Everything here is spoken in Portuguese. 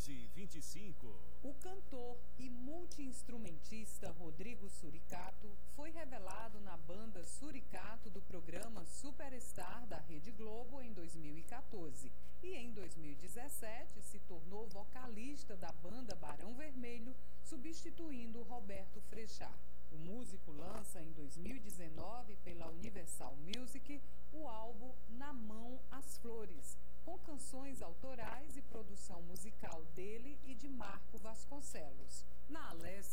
11h25. O cantor e multi-instrumentista Rodrigo Suricato foi revelado na banda Suricato do programa Superstar da Rede Globo em 2014 e em 2017 se tornou vocalista da banda Barão Vermelho, substituindo Roberto Frechá. O músico lança em 2019 pela Universal Music o álbum Na Mão as Flores, com canções autorais e produção musical dele e de Marco Vasconcelos. Na Alessia